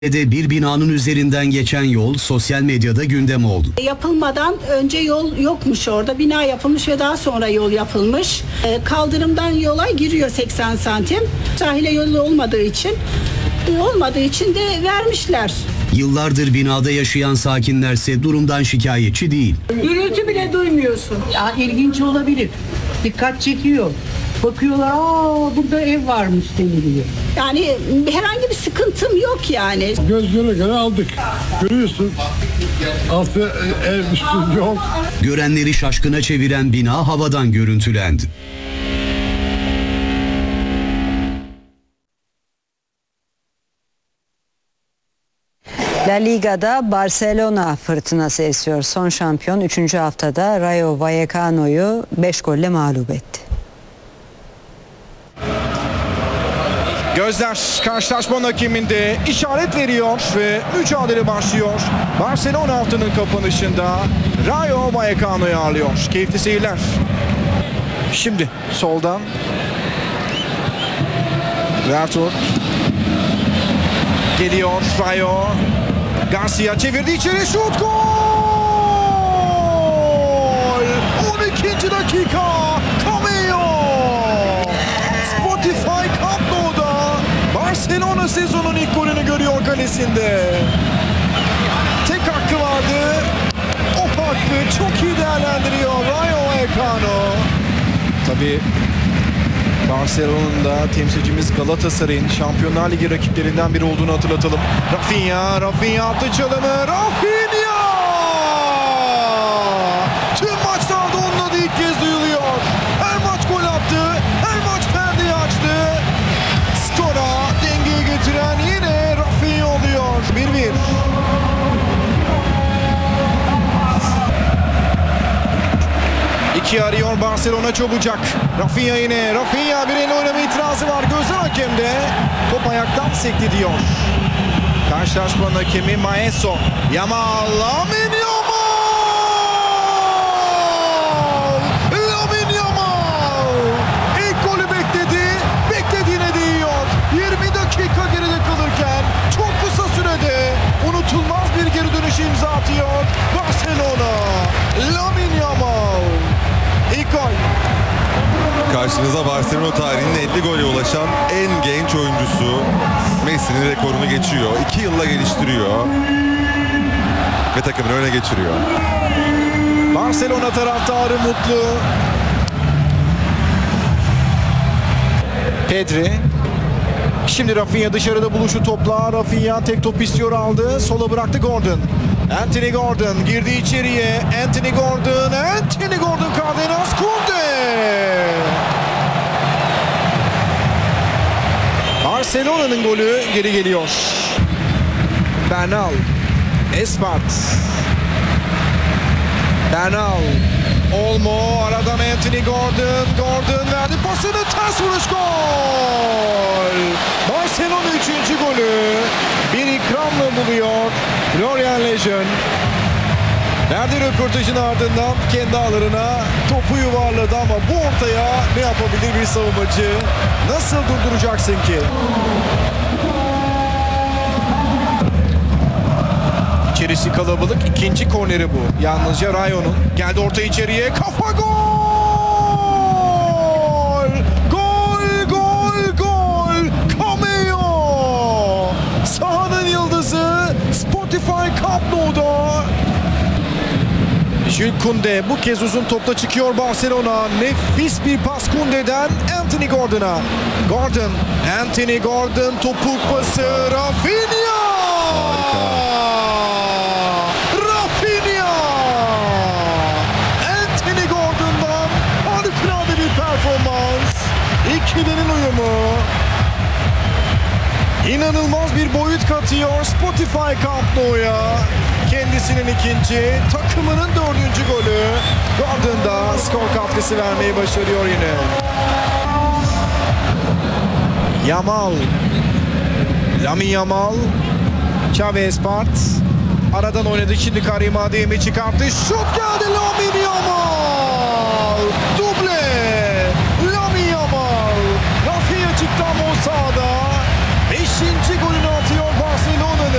Bir binanın üzerinden geçen yol sosyal medyada gündem oldu. Yapılmadan önce yol yokmuş orada. Bina yapılmış ve daha sonra yol yapılmış. Kaldırımdan yola giriyor 80 santim. Sahile yolu olmadığı için de vermişler. Yıllardır binada yaşayan sakinlerse durumdan şikayetçi değil. Gürültü bile duymuyorsun. Ya ilginç olabilir. Dikkat çekiyor. Bakıyorlar, burada ev varmış deniliyor. Yani herhangi bir sıkıntım yok yani. Göz göre aldık. Görüyorsun. Altı ev, üstü yol. Görenleri şaşkına çeviren bina havadan görüntülendi. La Liga'da Barcelona fırtınası esiyor. Son şampiyon 3. haftada Rayo Vallecano'yu 5 golle mağlup etti. Gözler karşılaşmanın hakeminde işaret veriyor ve mücadele başlıyor. Barcelona haftanın kapanışında Rayo Vallecano'yu ağırlıyor. Keyifli seyirler. Şimdi soldan Vertur geliyor. Rayo Garcia çevirdi içeri, şut, gol! 12. dakika Cameo Spotify Camp Nou'da Barcelona sezonun ilk golünü görüyor kalesinde. Tek hakkı vardı. O hakkı çok iyi değerlendiriyor Rayo Vallecano. Tabii Barcelona'da temsilcimiz Galatasaray'ın Şampiyonlar Ligi rakiplerinden biri olduğunu hatırlatalım. Rafinha attı çalımı. Rafinha! Tüm maçlarda onun adı ilk kez duyuluyor. Her maç gol attı. Her maç perdeyi açtı. Skora dengeyi getiren yine Rafinha oluyor. 1-1. İki arıyor Barcelona çabucak. Rafinha yine. Rafinha bir el oynama itirazı var. Gözler hakemde. Top ayaktan sekti diyor. Karşılaşmanın hakemi Maeso. Yamal. Lamine Yamal! Lamine Yamal! İlk golü bekledi. Beklediğine değiyor. 20 dakika geride kalırken çok kısa sürede unutulmaz bir geri dönüş imza atıyor Barcelona. Lamine Yamal. İlk gol. Karşınıza Barcelona tarihinin 50 gole ulaşan en genç oyuncusu. Messi'nin rekorunu geçiyor. 2 yılla geliştiriyor. Ve takımını öne geçiriyor. Barcelona taraftarı mutlu. Pedri. Şimdi Rafinha dışarıda buluşu topla. Rafinha tek top istiyor, aldı. Sola bıraktı Gordon. Anthony Gordon girdi içeriye. Anthony Gordon Cardenas Kunde. Barcelona'nın golü geri geliyor. Bernal. Espart. Bernal. Olmo aradan Anthony Gordon verdi pasını, ters vuruş, gol! Barcelona 3. golü bir ikramla buluyor Florian Lejeune. Verdiği röportajın ardından kendi ağlarına topu yuvarladı ama bu ortaya ne yapabilir bir savunmacı? Nasıl durduracaksın ki? İçerisi kalabalık. İkinci korneri bu. Yalnızca Rayo'nun. Geldi orta içeriye. Kafa, gol! Gol! Cameo! Sahanın yıldızı Spotify Camp Nou'da. Jules Koundé bu kez uzun topla çıkıyor Barcelona. Nefis bir pas Koundé'den Anthony Gordon'a. Anthony Gordon topuk pası. Rafinha! Anthony Gordon'dan harikulade bir performans. İkilinin uyumu. İnanılmaz bir boyut katıyor Spotify Camp Nou'ya. Kendisinin ikinci, takımının 4. golü. Gordon da skor katkısı vermeyi başarıyor yine. Yamal. Lamine Yamal. Xavi Espart. Aradan oynadı. Şimdi Karim Adeyemi çıkarttı. Şut geldi Lamine Yamal.